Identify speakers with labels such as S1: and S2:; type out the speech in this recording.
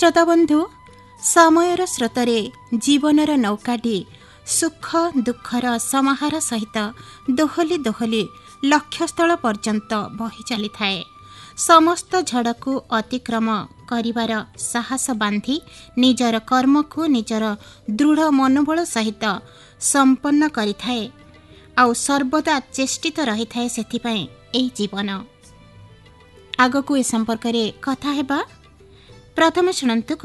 S1: ଶ୍ରୋତାବନ୍ଧୁ, ସମୟର ସ୍ରୋତରେ ଜୀବନର ନୌକାଟି ସୁଖ ଦୁଃଖର ସମାହାର ସହିତ ଦୋହଲି ଦୋହଲି ଲକ୍ଷ୍ୟସ୍ଥଳ ପର୍ଯ୍ୟନ୍ତ ବହି ଚାଲିଥାଏ। ସମସ୍ତ ଝଡ଼କୁ ଅତିକ୍ରମ କରିବାର ସାହସ ବାନ୍ଧି ନିଜର କର୍ମକୁ ନିଜର ଦୃଢ଼ ମନୋବଳ ସହିତ ସମ୍ପନ୍ନ କରିଥାଏ ଆଉ ସର୍ବଦା ଚେଷ୍ଟିତ ରହିଥାଏ ସେଥିପାଇଁ ଏହି ଜୀବନ। ଆଗକୁ ଏ ସମ୍ପର୍କରେ କଥା ହେବା। ପ୍ରଥମେ ଶୁଣନ୍ତୁ